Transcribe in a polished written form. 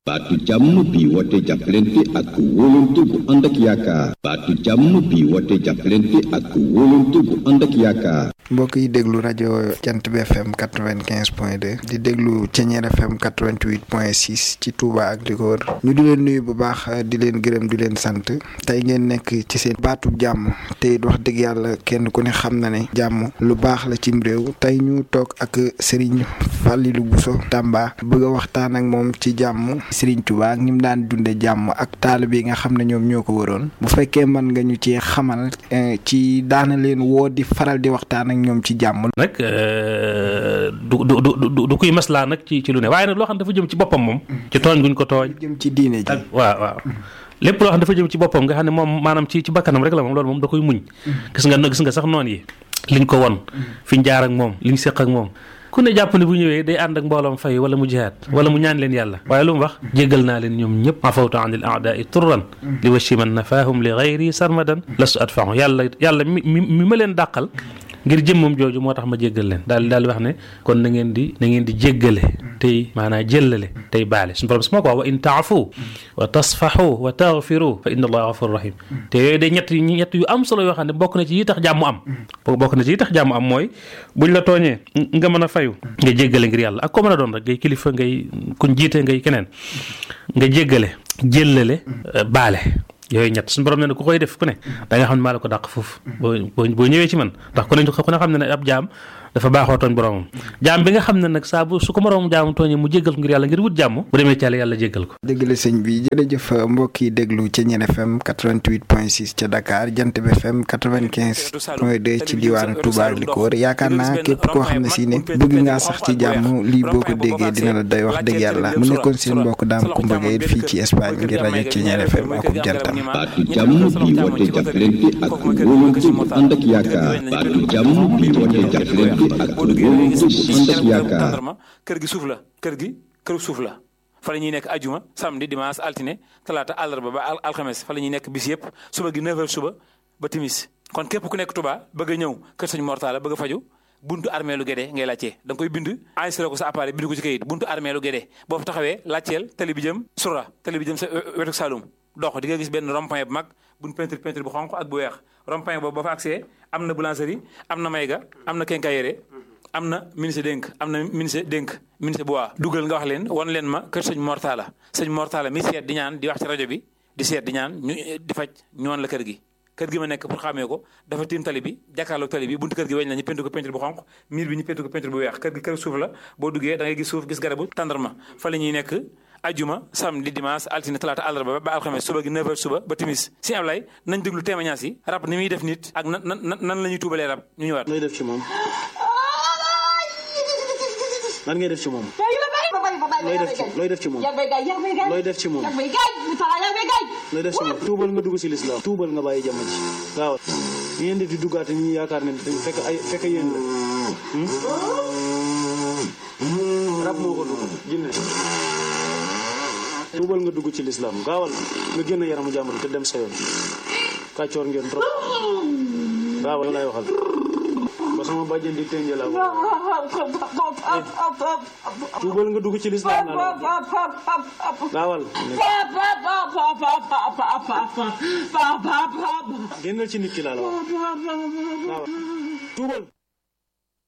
baatu jàmm bi woote jàppalante ak wóolante bu ànd ak yaakaar. baatu jàmm bi woote jàppalante ak wóolante bu ànd ak yaakaar. mbokk yi déglu rajo Jant bi FM 95.2 di déglu Thiéniere FM 88.6 ci Touba ak li ko wër ñu di leen nuyu bu baax di leen gërëm di leen sant tey ngeen nekk ci seen baatub jàmm te wax dëgg yàlla kenn ku ne xam na ne jàmm lu baax la cim réew tey ñu toog ak Serigne Fallilou Bousso Tamba bëgg a waxtaan ak moom ci jàmm Serigne Touba ak ni mu daan dunde jàmm ak taalibe yi nga xam ne ñoom ñoo ko wëroon bu fekkee mën nga ñu ci xamal ci daana leen woo di faral di waxtaan ak ñoom ci jàmm nag du kuy maslaa nag ci lu ne waaye nag loo xam ne dafa jëm ci boppam moom ci tooñ guñ ko tooñ jëm ci diine ji waaw lépp loo xam ne dafa jëm ci boppam nga xam ne moom maanaam ci bakkanam rek la moom loolu moom da koy muñ gis nga sax noonu yi liñ ko won fiñ jaar ak moom liñ séq ak moom ku ne jàpp ne bu ñëwee day ànd ak mbooloom fay wala mu jihaad wala mu ñaan leen yàlla waaye lu mu wax jéggal naa leen ñoom ñëpp afawtu anil a'da'i turran li washi man nafaahum li ghayri sarmadan lastu adfahu yàlla mi ma leen dàqal ngir jëmmam jooju moo tax ma jéggal leen daal wax ne kon na ngeen di jéggale tey maanaam jëllale tey baale suñu borom su ma ko wax wa in taafu wa tasfahu wa taghfiru fa inna allaha ghafurur rahim te yooyu day ñett yu am solo yoo xam ne bokk na ci yi tax jàmm am mooy buñ la tooñee nga mën a fayu nga jéggale ngir yàlla ak ko mën a doon rek ngay kilifa ngay kuñ jiite ngay keneen nga jéggale jëllale baale yooyu ñett suñu borom ne ku koy def ku ne da nga xam ne maa la ko dàq foofu boo ñëwee ci man ndax ku ne xam ne ab jaam dafa baaxoo tooñ boromam jaam bi nga xam ne nag saa bu su ko moroom jaam tooñee mu jéggal ko ngir yàlla ngir wut jàmm bu demee ci yàlla jéggal ko. dëgg la sëñ bi jërëjëf mbokk yi déglu Thiéniere FM 88.6 ca Dakar Jant bi FM 95.2 ci diwaanu Touba ak li ko wër yaakaar naa képp koo xam ne si ne bëgg ngaa sax ci jàmm lii boo ko déggee dina la doy wax dëgg yàlla mu nekkoon seen mbokk Dame Coumba Gueye fii ci Espagne ngir rajo Thiéniere FM ak jantam. baatu jàmm bi woote jàppalante ak wóolante bu ànd ak yaakaar. baatu jàmm bi woote jàppalante kër gi suuf la këru suuf la fa la ñuy nekk ajuma samedi dimanche altine talaata àllarba ba alxames fa la ñuy nekk bis yëpp suba gi 9h suba ba timis kon képp ku nekk Touba bëgg a ñëw kër Sëñ Mortala bëgg a faju buntu armée lu Guédé ngay laajtee da nga koy bind enregistré ko sa appareil bind ko ci kayit buntu armée lu Guédé boo fa taxawee laajteel tali bi jëm Sura tali bi jëm sa wetu Saloum dox di nga gis benn rond-point bu mag buñ peinture bu xonq ak bu weex rond-point boobu boo fa accès am na boulangerie am na mayga am na quincaillerie am na ministre ministre bois dugal nga wax leen wan leen ma kër Sëñ Mortala mi seet di ñaan di wax ci rajo bi di seet di ñaan ñu di faj ñu wan la kër gi ma nekk pour xàmmee ko dafa tiim tali bi jàkkaarloog tali bi buntu kër gi weñ la ñu peinture ko peinture bu xonq miir bi ñu peinture ko peinture bu weex kër gi kër suuf la boo duggee da ngay gis suuf gis garabu tàndarma fa la ñuy nekk ajuma samedi dimanche altine talaata àllarba ba alxames suba gi 9h suba ba timis si Ablaye nañ déglu témoignage yi rab ni muy def nit ak nan la ñuy tuubalee rab ñu ñëwaat. looy def ci moom lan ngay def ci moom looy def ci moom tuubal nga dugg ci lislaam tuubal nga bàyyi jàmm ji waaw ngeen def di duggaate ñu yaakaar ne fekk yéen la rab moo ko dugg jinne tuubal nga dugg ci lislaam gaawal nga génn yaramu jàmm te dem sa yoon kàccoor ngeen trop gaawal lay waxal ba sama bàjjen di tënjee laa tuubal nga dugg ci lislaam gaawal génnal ci nit ki laa la wax gaawal tuubal